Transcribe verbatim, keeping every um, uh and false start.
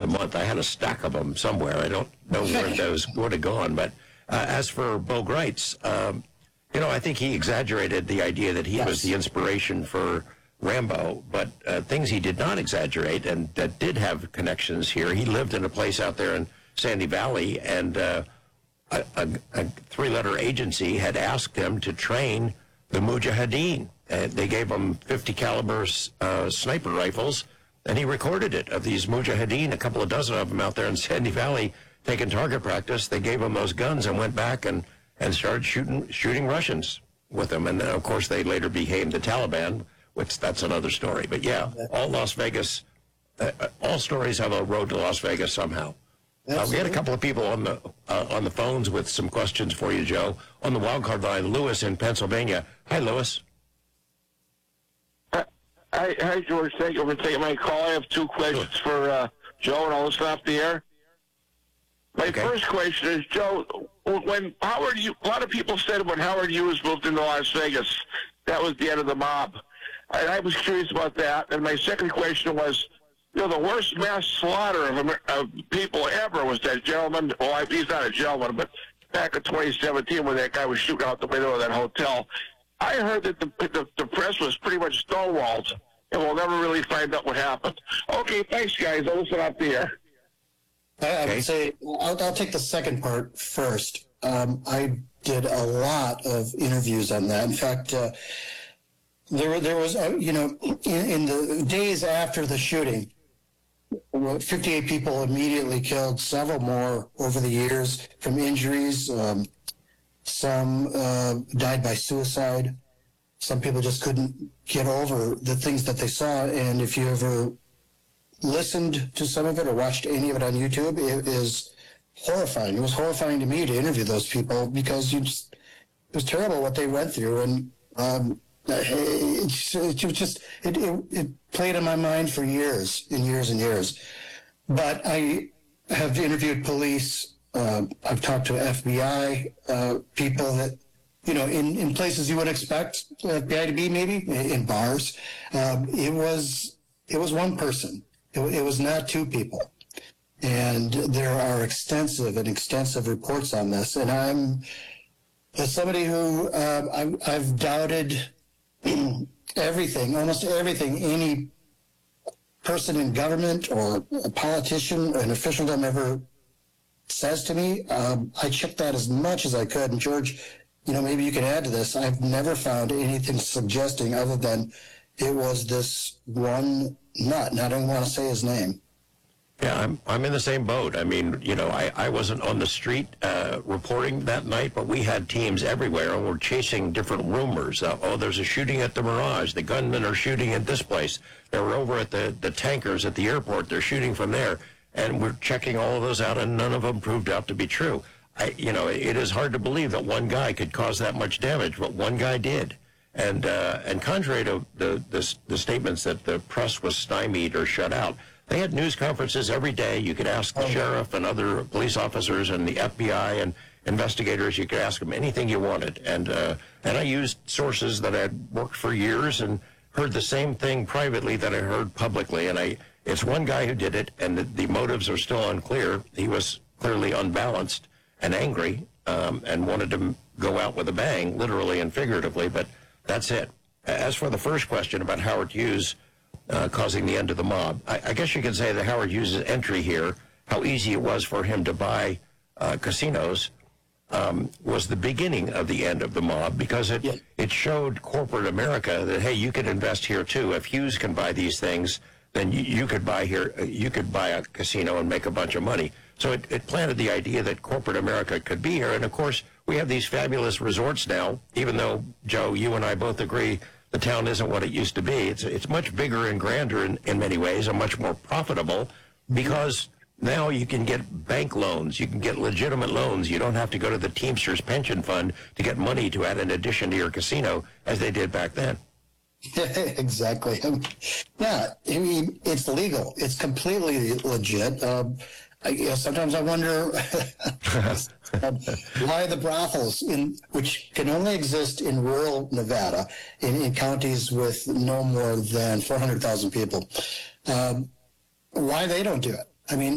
month. I had a stack of them somewhere. I don't know where those would have gone. But uh, as for Bo Greitz, um, you know, I think he exaggerated the idea that he yes. was the inspiration for Rambo, but uh, things he did not exaggerate and that did have connections here. He lived in a place out there in Sandy Valley, and uh, a, a, a three-letter agency had asked him to train the Mujahideen. Uh, they gave him fifty caliber uh, sniper rifles, and he recorded it of these Mujahideen, a couple of dozen of them out there in Sandy Valley taking target practice. They gave him those guns and went back and, and started shooting shooting Russians with them. And then, of course, they later became the Taliban, which that's another story. But yeah, all Las Vegas, uh, all stories have a road to Las Vegas somehow. Uh, we had a couple of people on the uh, on the phones with some questions for you, Joe. On the wild card line, Lewis in Pennsylvania. Hi, Lewis. Hi, hi, George. Thank you for taking my call. I have two questions sure. for uh, Joe, and I'll listen off the air. My okay. first question is, Joe, when Howard, Hughes, a lot of people said when Howard Hughes moved into Las Vegas, that was the end of the mob. And I was curious about that. And my second question was, you know, the worst mass slaughter of, of people ever was that gentleman. Well, he's not a gentleman, but back in twenty seventeen when that guy was shooting out the window of that hotel, I heard that the, the, the press was pretty much stonewalled, and we'll never really find out what happened. Okay, thanks, guys. I'll listen up the air. I, I would say, I'll, I'll take the second part first. Um, I did a lot of interviews on that. In fact, uh, there, there was, uh, you know, in, in the days after the shooting, fifty-eight people immediately killed, several more over the years from injuries. Um, some uh, died by suicide. Some people just couldn't get over the things that they saw. And if you ever listened to some of it or watched any of it on YouTube, it is horrifying. It was horrifying to me to interview those people because you just, it was terrible what they went through. And um, it, it, it just, it, it, it played in my mind for years and years and years. But I have interviewed police. Uh, I've talked to F B I uh, people that, you know, in, in places you would expect F B I to be, maybe in bars. Um, it was it was one person. It, it was not two people. And there are extensive and extensive reports on this. And I'm, as somebody who uh, I, I've doubted everything, almost everything, any person in government or a politician or an officialdom ever says to me, um, I checked that as much as I could. And George, you know, maybe you can add to this. I've never found anything suggesting other than it was this one nut, and I don't want to say his name. Yeah, I'm I'm in the same boat. I mean, you know, I, I wasn't on the street uh, reporting that night, but we had teams everywhere, and we're chasing different rumors. Uh, oh, there's a shooting at the Mirage. The gunmen are shooting at this place. They were over at the, the tankers at the airport. They're shooting from there. And we're checking all of those out, and none of them proved out to be true. I, you know, it is hard to believe that one guy could cause that much damage, but one guy did. And uh, and contrary to the, the the statements that the press was stymied or shut out, they had news conferences every day. You could ask the sheriff and other police officers and the F B I and investigators. You could ask them anything you wanted. And uh, and I used sources that had worked for years and heard the same thing privately that I heard publicly. And I it's one guy who did it, and the, the motives are still unclear. He was clearly unbalanced and angry um, and wanted to go out with a bang, literally and figuratively, but that's it. As for the first question about Howard Hughes uh, causing the end of the mob, I, I guess you could say that Howard Hughes' entry here, how easy it was for him to buy uh, casinos, um, was the beginning of the end of the mob, because it, yeah. it showed corporate America that, hey, you could invest here too. If Hughes can buy these things, then you, you could buy here, you could buy a casino and make a bunch of money. So it, it planted the idea that corporate America could be here. And of course, we have these fabulous resorts now, even though, Joe, you and I both agree the town isn't what it used to be. It's it's much bigger and grander in, in many ways and much more profitable, because now you can get bank loans. You can get legitimate loans. You don't have to go to the Teamsters pension fund to get money to add an addition to your casino as they did back then. Exactly. Yeah, I mean, it's legal. It's completely legit. Um, I, you know, sometimes I wonder why the brothels, in which can only exist in rural Nevada, in, in counties with no more than four hundred thousand people, um, why they don't do it. I mean,